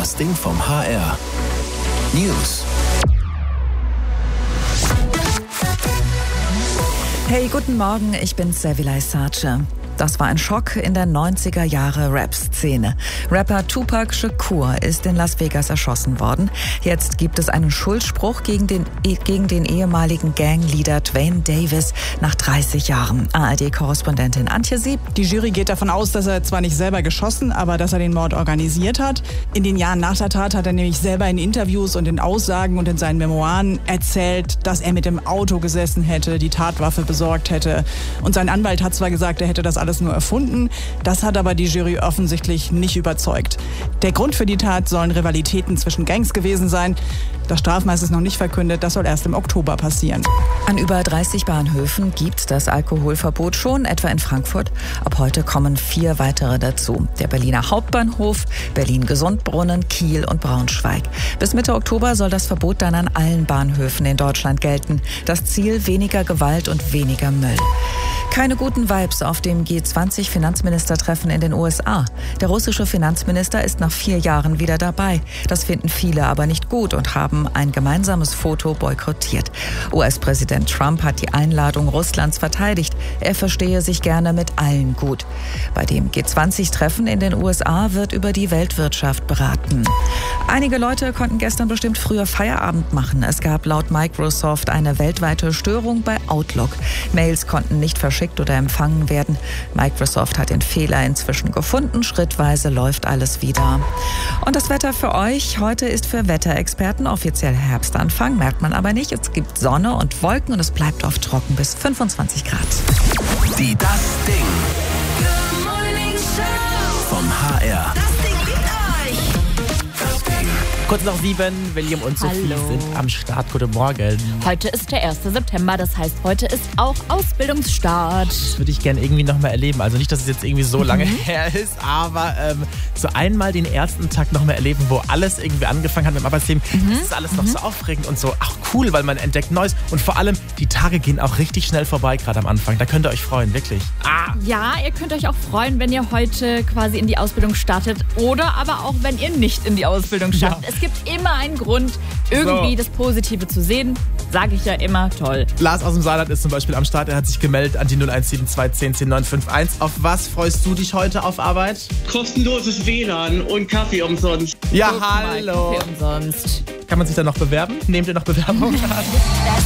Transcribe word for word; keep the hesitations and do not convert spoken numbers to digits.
Das Ding vom H R. News. Hey, guten Morgen, ich bin Sevilay Sace. Das war ein Schock in der neunziger Jahre Rap-Szene. Rapper Tupac Shakur ist in Las Vegas erschossen worden. Jetzt gibt es einen Schuldspruch gegen den, gegen den ehemaligen Gangleader Dwayne Davis nach dreißig Jahren. A R D-Korrespondentin Antje Sieb. Die Jury geht davon aus, dass er zwar nicht selber geschossen, aber dass er den Mord organisiert hat. In den Jahren nach der Tat hat er nämlich selber in Interviews und in Aussagen und in seinen Memoiren erzählt, dass er mit dem Auto gesessen hätte, die Tatwaffe besorgt hätte. Und sein Anwalt hat zwar gesagt, er hätte das alles nur erfunden. Das hat aber die Jury offensichtlich nicht überzeugt. Der Grund für die Tat sollen Rivalitäten zwischen Gangs gewesen sein. Das Strafmaß ist noch nicht verkündet, das soll erst im Oktober passieren. An über dreißig Bahnhöfen gibt das Alkoholverbot schon, etwa in Frankfurt. Ab heute kommen vier weitere dazu. Der Berliner Hauptbahnhof, Berlin-Gesundbrunnen, Kiel und Braunschweig. Bis Mitte Oktober soll das Verbot dann an allen Bahnhöfen in Deutschland gelten. Das Ziel: weniger Gewalt und weniger Müll. Keine guten Vibes auf dem G zwanzig Finanzministertreffen in den U S A. Der russische Finanzminister ist nach vier Jahren wieder dabei. Das finden viele aber nicht gut und haben ein gemeinsames Foto boykottiert. U S-Präsident Trump hat die Einladung Russlands verteidigt. Er verstehe sich gerne mit allen gut. Bei dem G zwanzig Treffen in den U S A wird über die Weltwirtschaft beraten. Einige Leute konnten gestern bestimmt früher Feierabend machen. Es gab laut Microsoft eine weltweite Störung bei Outlook. Mails konnten nicht verschickt oder empfangen werden. Microsoft hat den Fehler inzwischen gefunden. Schrittweise läuft alles wieder. Und das Wetter für euch. Heute ist für Wetterexperten offiziell Herbstanfang, merkt man aber nicht. Es gibt Sonne und Wolken und es bleibt oft trocken bis fünfundzwanzig Grad. Die Das Ding vom H R. Kurz nach sieben, William und Sophie Hallo. sind am Start. Guten Morgen. Heute ist der erste September, das heißt, heute ist auch Ausbildungsstart. Das würde ich gerne irgendwie nochmal erleben. Also nicht, dass es jetzt irgendwie so lange mhm. her ist, aber ähm, so einmal den ersten Tag nochmal erleben, wo alles irgendwie angefangen hat mit dem Arbeitsleben. Mhm. Das ist alles noch mhm. so aufregend und so ach cool, weil man entdeckt Neues. Und vor allem, die Tage gehen auch richtig schnell vorbei, gerade am Anfang. Da könnt ihr euch freuen, wirklich. Ah. Ja, ihr könnt euch auch freuen, wenn ihr heute quasi in die Ausbildung startet oder aber auch, wenn ihr nicht in die Ausbildung startet. Ja. Es gibt immer einen Grund, irgendwie so das Positive zu sehen. Sage ich ja immer, toll. Lars aus dem Saarland ist zum Beispiel am Start. Er hat sich gemeldet an die null eins sieben zwei zehn zehn neun fünf eins. Auf was freust du dich heute auf Arbeit? Kostenloses W L A N und Kaffee umsonst. Ja, Guck hallo. Mal, Kaffee umsonst. Kann man sich da noch bewerben? Nehmt ihr noch Bewerbungen an?